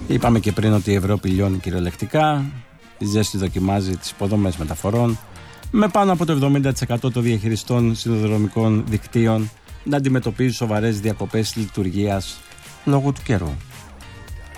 Είπαμε και πριν ότι η Ευρώπη λιώνει κυριολεκτικά. Η ζέστη δοκιμάζει τις υποδομές μεταφορών, με πάνω από το 70% των διαχειριστών σιδηροδρομικών δικτύων να αντιμετωπίζουν σοβαρές διακοπές λειτουργίας λόγω του καιρού.